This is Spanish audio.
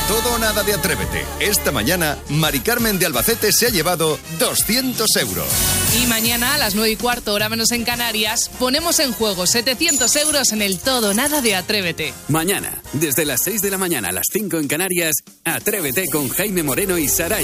Todo o nada de Atrévete. Esta mañana, Mari Carmen de Albacete se ha llevado 200 euros. Y mañana a las 9:15, hora menos en Canarias, ponemos en juego 700 euros en el Todo o Nada de Atrévete. Mañana, desde las 6 de la mañana a las 5 en Canarias, Atrévete con Jaime Moreno y Saray.